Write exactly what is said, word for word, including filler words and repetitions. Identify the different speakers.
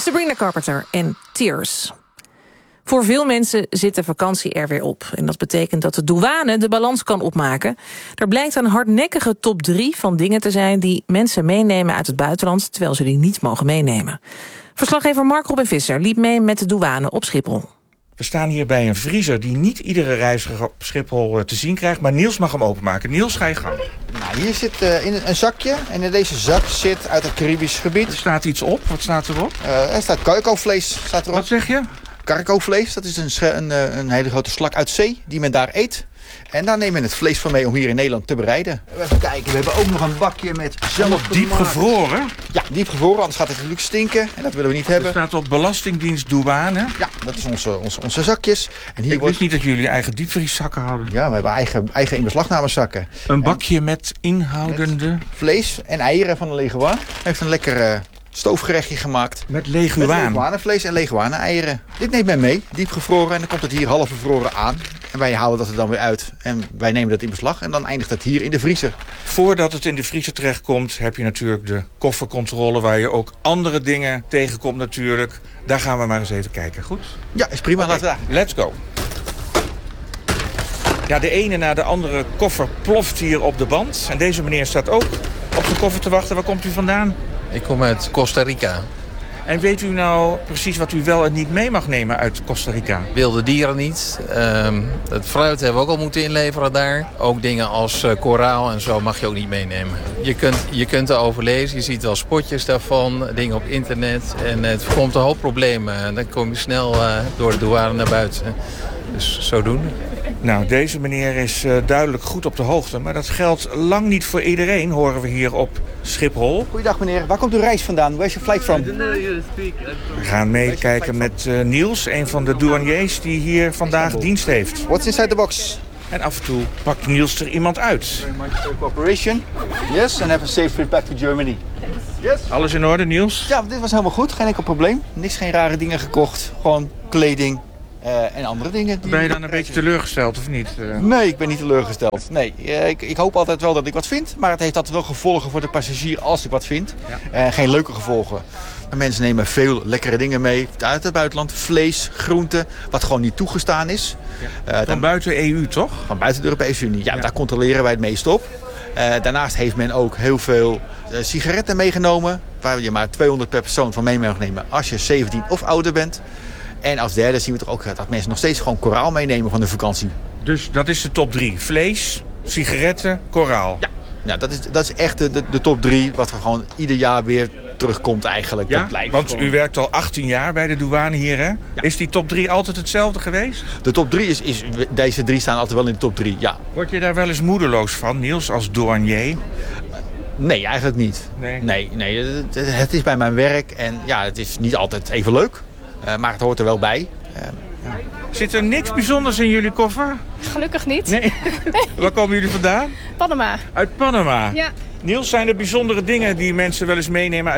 Speaker 1: Sabrina Carpenter en Tears. Voor veel mensen zit de vakantie er weer op. En dat betekent dat de douane de balans kan opmaken. Er blijkt een hardnekkige top drie van dingen te zijn die mensen meenemen uit het buitenland, terwijl ze die niet mogen meenemen. Verslaggever Mark Robin Visser liep mee met de douane op Schiphol.
Speaker 2: We staan hier bij een vriezer die niet iedere reiziger op Schiphol te zien krijgt. Maar Niels mag hem openmaken. Niels, ga je gang.
Speaker 3: Nou, hier zit uh, in een zakje. En in deze zak zit uit het Caribisch gebied.
Speaker 2: Er staat iets op. Wat staat erop?
Speaker 3: Uh, er staat karkovlees. Staat erop.
Speaker 2: Wat zeg je?
Speaker 3: Karkovlees, dat is een, een, een hele grote slak uit zee die men daar eet. En daar nemen we het vlees van mee om hier in Nederland te bereiden. Even kijken, we hebben ook nog een bakje met zelf
Speaker 2: diep gevroren?
Speaker 3: Ja, diep gevroren, anders gaat het natuurlijk stinken. En dat willen we niet hebben.
Speaker 2: Er staat op Belastingdienst douane.
Speaker 3: Ja, dat is onze, onze, onze zakjes. En hier
Speaker 2: Ik
Speaker 3: wordt...
Speaker 2: wist niet dat jullie eigen diepvrieszakken hadden.
Speaker 3: Ja, we hebben eigen, eigen inbeslagnamezakken.
Speaker 2: Een bakje en met inhoudende...
Speaker 3: Met vlees en eieren van de leguaan. Heeft een lekker... Uh, stoofgerechtje gemaakt.
Speaker 2: Met leguaan. Met
Speaker 3: leguanenvlees en leguanen-eieren. Dit neemt men mee, diep gevroren. En dan komt het hier half bevroren aan. En wij halen dat er dan weer uit. En wij nemen dat in beslag. En dan eindigt het hier in de vriezer.
Speaker 2: Voordat het in de vriezer terechtkomt, heb je natuurlijk de koffercontrole, waar je ook andere dingen tegenkomt natuurlijk. Daar gaan we maar eens even kijken, goed?
Speaker 3: Ja, is prima.
Speaker 2: Okay,
Speaker 3: laten we daar.
Speaker 2: Let's go. Ja, de ene na de andere koffer ploft hier op de band. En deze meneer staat ook op zijn koffer te wachten. Waar komt u vandaan?
Speaker 4: Ik kom uit Costa Rica.
Speaker 2: En weet u nou precies wat u wel en niet mee mag nemen uit Costa Rica?
Speaker 4: Wilde dieren niet. Um, het fruit hebben we ook al moeten inleveren daar. Ook dingen als uh, koraal en zo mag je ook niet meenemen. Je kunt, je kunt erover lezen, je ziet wel spotjes daarvan, dingen op internet. En het voorkomt een hoop problemen. En dan kom je snel uh, door de douane naar buiten. Dus zodoende.
Speaker 2: Nou, deze meneer is uh, duidelijk goed op de hoogte. Maar dat geldt lang niet voor iedereen, horen we hier op Schiphol.
Speaker 3: Goeiedag meneer, waar komt uw reis vandaan? Where's your flight from?
Speaker 2: We gaan meekijken met uh, Niels, een van de douaniers die hier vandaag dienst heeft.
Speaker 3: What's inside the box?
Speaker 2: En af en toe pakt Niels er iemand uit.
Speaker 3: Very much for cooperation. Yes, and have a safe trip back to Germany. Yes.
Speaker 2: Alles in orde, Niels?
Speaker 3: Ja, dit was helemaal goed. Geen enkel probleem. Niks, geen rare dingen gekocht. Gewoon kleding. Uh, en andere dingen. Die
Speaker 2: ben je dan een beetje teleurgesteld of niet? Uh...
Speaker 3: Nee, ik ben niet teleurgesteld. Nee, uh, ik, ik hoop altijd wel dat ik wat vind. Maar het heeft altijd wel gevolgen voor de passagier als ik wat vind. Ja. Uh, geen leuke gevolgen. Maar mensen nemen veel lekkere dingen mee uit het buitenland. Vlees, groenten, wat gewoon niet toegestaan is.
Speaker 2: Ja. Uh, van dan, buiten E U, toch?
Speaker 3: Van buiten de Europese Unie. Ja, ja, daar controleren wij het meest op. Uh, daarnaast heeft men ook heel veel uh, sigaretten meegenomen. Waar je maar tweehonderd per persoon van mee mag nemen als je zeventien of ouder bent. En als derde zien we toch ook dat mensen nog steeds gewoon koraal meenemen van de vakantie.
Speaker 2: Dus dat is de top drie. Vlees, sigaretten, koraal.
Speaker 3: Ja, ja dat, is, dat is echt de, de, de top drie wat er gewoon ieder jaar weer terugkomt eigenlijk.
Speaker 2: Ja, want gewoon... u werkt al achttien jaar bij de douane hier, hè? Ja. Is die top drie altijd hetzelfde geweest?
Speaker 3: De top drie is, is... Deze drie staan altijd wel in de top drie, ja.
Speaker 2: Word je daar wel eens moedeloos van, Niels, als douanier?
Speaker 3: Nee, eigenlijk niet.
Speaker 2: Nee?
Speaker 3: Nee, nee het, het is bij mijn werk en ja, het is niet altijd even leuk. Uh, maar het hoort er wel bij. Uh,
Speaker 2: ja. Zit er niks bijzonders in jullie koffer?
Speaker 5: Gelukkig niet.
Speaker 2: Nee? Nee. Waar komen jullie vandaan?
Speaker 5: Panama.
Speaker 2: Uit Panama?
Speaker 5: Ja.
Speaker 2: Niels, zijn er bijzondere dingen die mensen wel eens meenemen uit